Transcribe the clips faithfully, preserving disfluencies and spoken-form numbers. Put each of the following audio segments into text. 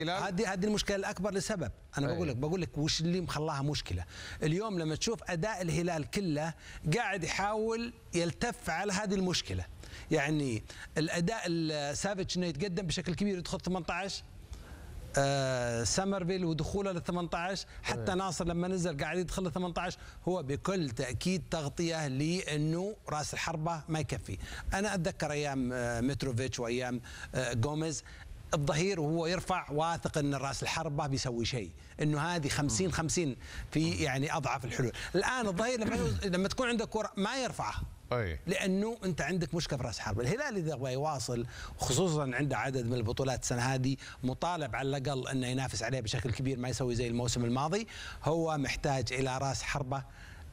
هذه هذه المشكله الاكبر لسبب، انا أيه. بقول لك بقول لك وش اللي مخلاها مشكله. اليوم لما تشوف اداء الهلال كله قاعد يحاول يلتف على هذه المشكله، يعني الاداء السافيتش انه يتقدم بشكل كبير يدخل ثمانية عشر، آه سمرفيل ودخوله لل ثمانية عشر، حتى أيه. ناصر لما نزل قاعد يدخل لل ثمانية عشر، هو بكل تاكيد تغطيه لانه راس الحربه ما يكفي. انا اتذكر ايام آه متروفيتش وايام آه جوميز، الظهير وهو يرفع واثق ان راس الحربه بيسوي شيء، انه هذه خمسين خمسين في يعني اضعف الحلول. الان الظهير لما لما تكون عندك كره ما يرفعها، أي. لانه انت عندك مشكله في راس الحربه. الهلال اذا يبغى يواصل، خصوصا عنده عدد من البطولات السنه هذه مطالب على الاقل انه ينافس عليه بشكل كبير، ما يسوي زي الموسم الماضي. هو محتاج الى راس حربه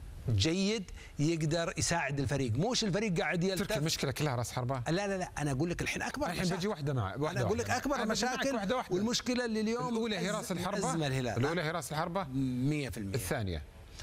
جيد يقدر يساعد الفريق، موش الفريق قاعد يلتف. ترك المشكله كلها راس حربه؟ لا لا لا انا اقول لك الحين اكبر الحين مشاكل. بجي واحده مع واحده انا اقول لك اكبر المشاكل واحدة واحدة. والمشكله اللي اليوم الاولى هي راس الحربه، الاولى هي راس الحربه مية بالمية. الثانيه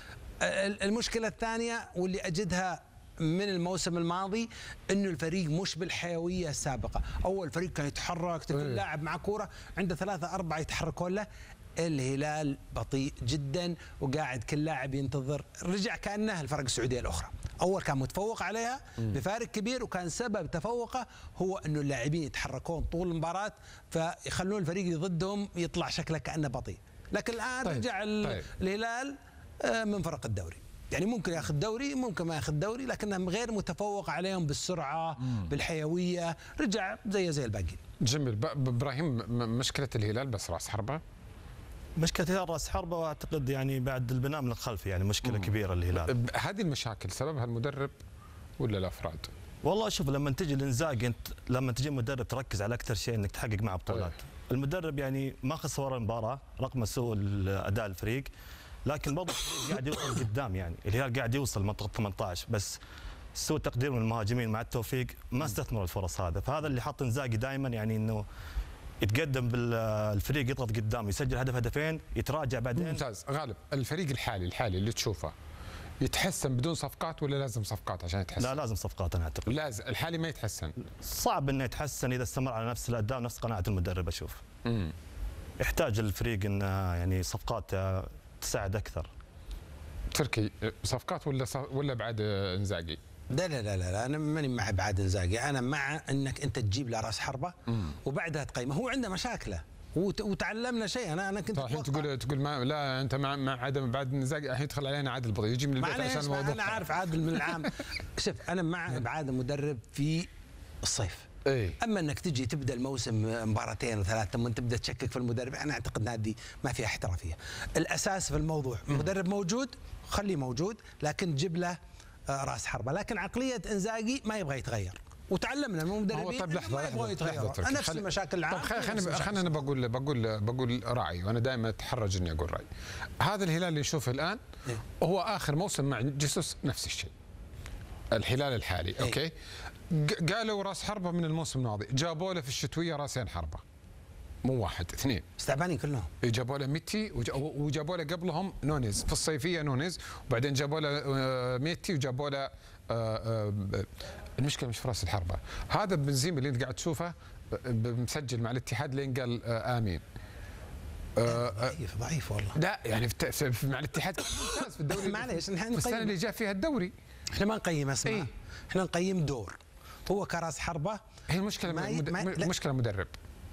المشكله الثانيه واللي اجدها من الموسم الماضي انه الفريق مش بالحيويه السابقه. اول فريق كان يتحرك، تكون لاعب مع كوره عنده ثلاثه اربعه يتحركون له. الهلال بطيء جدا وقاعد كل لاعب ينتظر، رجع كانه الفرق السعوديه الاخرى. اول كان متفوق عليها بفارق كبير، وكان سبب تفوقه هو انه اللاعبين يتحركون طول المباراه فيخلون الفريق ضدهم يطلع شكله كانه بطيء. لكن الان طيب. رجع طيب. الهلال من فرق الدوري، يعني ممكن ياخذ دوري ممكن ما ياخذ دوري، لكنه غير متفوق عليهم بالسرعه مم. بالحيويه، رجع زي زي الباقيين. جميل. ابراهيم، مشكله الهلال بس راس حربه؟ مشكله الهلال راس حربه، واعتقد يعني بعد البناء من الخلف يعني مشكله مم. كبيره للهلال. هذه المشاكل سببها المدرب ولا الافراد؟ والله شوف، لما تجي لانزاجي انت لما تجي مدرب تركز على اكثر شيء انك تحقق معه بطولات. طيب. المدرب يعني ما خسر ورا المباراه رغم سوء اداء الفريق، لكن برضه قاعد يوصل قدام، يعني الهلال قاعد يوصل منطقه ثمانية عشر، بس سوء تقدير من المهاجمين مع التوفيق ما استثمروا الفرص هذا. فهذا اللي حط انزاجي دائما يعني انه يتقدم بالفريق، يضغط قدام، يسجل هدف هدفين، يتراجع بعدين. ممتاز. غالب، الفريق الحالي الحالي اللي تشوفه يتحسن بدون صفقات ولا لازم صفقات عشان يتحسن؟ لا لازم صفقات انا اعتقد. لازم. الحالي ما يتحسن، صعب انه يتحسن اذا استمر على نفس الاداء ونفس قناعه المدرب. اشوف امم يحتاج الفريق انه يعني صفقات تساعد اكثر. تركي، صفقات ولا صف... ولا بعد انزاجي؟ لا لا لا لا انا ماني مع بعد انزاجي، انا مع انك انت تجيب له راس حربه مم. وبعدها تقيمه. هو عنده مشاكله وتعلمنا شيء. انا انا كنت الحين تقول تقول ما لا انت مع مع عدم بعد انزاجي، الحين يدخل علينا عادل بضيع يجي من البيت عشان الموضوع. انا عارف عادل من العام. شوف انا مع ابعاد المدرب في الصيف. ايه. اما انك تجي تبدا الموسم مباراتين وثلاث ثم تبدا تشكك في المدرب، انا اعتقد ان هذه ما فيها احترافيه. الاساس في الموضوع المدرب موجود خليه موجود، لكن جيب له راس حربه. لكن عقليه انزاجي ما يبغى يتغير، وتعلمنا من المدربين طيب لحظه ما يبغوا يتغيروا. نفس المشاكل العامه. طيب خلينا خلينا انا بقول بقول بقول رايي، وانا دائما اتحرج اني اقول رايي. هذا الهلال اللي نشوفه الان إيه؟ هو اخر موسم مع جيسوس نفس الشيء. الهلال الحالي إيه؟ اوكي، قالوا راس حربه من الموسم الماضي، جابوا له في الشتويه راسين حربه، مو واحد اثنين، استعبانين كلهم. جابوا له ميتي وجابوا له قبلهم نونيز في الصيفيه نونيز، وبعدين جابوا له ميتي وجابوا له المشكله مش في راس الحربه. هذا بنزيما اللي انت قاعد تشوفه مسجل مع الاتحاد لين قال امين. ضعيف ضعيف والله. لا يعني في مع الاتحاد ممتاز في الدوري. معليش نحن نقيم السنه اللي جاء فيها الدوري. احنا ما نقيم اسماء. ايه؟ احنا نقيم دور. هو كراس حربه هي المشكله مد... مشكله مدرب.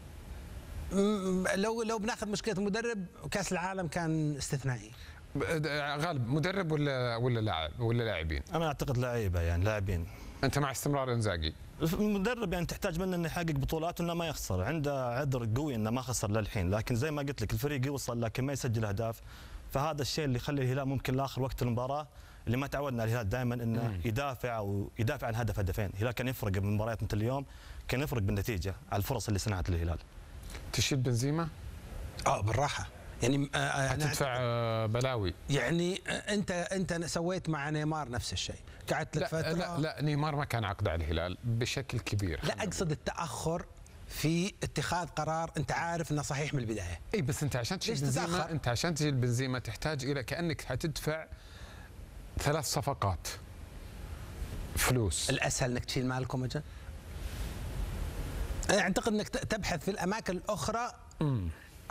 لو لو بناخذ مشكله المدرب، كاس العالم كان استثنائي. غالب مدرب ولا ولا لاعب ولا لاعبين؟ انا اعتقد لاعيبه يعني لاعبين. انت مع استمرار انزاجي؟ المدرب يعني تحتاج منه انه يحقق بطولات وانه ما يخسر، عنده عذر قوي انه ما خسر للحين، لكن زي ما قلت لك الفريق يوصل لكن ما يسجل اهداف، فهذا الشيء اللي يخلي الهلال ممكن لاخر وقت المباراه اللي ما تعودنا الهلال دائما انه مم. يدافع ويدافع عن هدف هدفين. الهلال كان يفرق بمباريات مثل اليوم، كان يفرق بالنتيجه على الفرص اللي صنعت الهلال. تشيل بنزيما؟ اه بالراحه يعني آه هتدفع آه بلاوي. يعني آه انت انت سويت مع نيمار نفس الشيء، قعدت لك فتره. لا لا نيمار ما كان عقد على الهلال بشكل كبير. لا اقصد التاخر في اتخاذ قرار انت عارف انه صحيح من البدايه. اي بس انت عشان تشيل بنزيما، انت عشان تشيل بنزيما تحتاج الى كانك حتدفع ثلاث صفقات فلوس. الاسهل انك تشيل مالكم اجل. انا اعتقد انك تبحث في الاماكن الاخرى. امم